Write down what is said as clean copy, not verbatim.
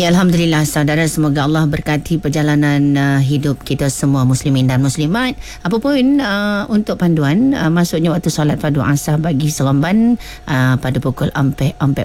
Ya, Alhamdulillah saudara, semoga Allah berkati perjalanan hidup kita semua muslimin dan muslimat. Apapun untuk panduan masuknya waktu solat fardu asar bagi Seremban pada pukul 4